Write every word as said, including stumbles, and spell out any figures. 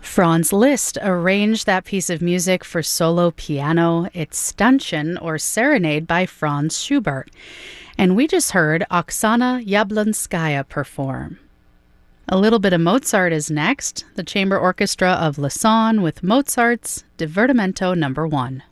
Franz Liszt arranged that piece of music for solo piano. It's Stanchen, or Serenade, by Franz Schubert. And we just heard Oksana Yablonskaya perform. A little bit of Mozart is next, the Chamber Orchestra of Lausanne with Mozart's Divertimento Number One.